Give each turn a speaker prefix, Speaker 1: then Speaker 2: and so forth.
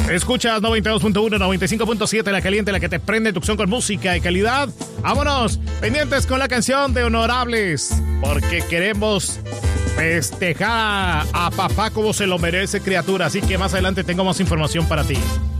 Speaker 1: Escuchas 92.1, 95.7, La Caliente, la que te prende tu opción con música y calidad. Vámonos, pendientes con la canción de Honorables, porque queremos festejar a papá como se lo merece, criatura. Así que más adelante tengo más información para ti.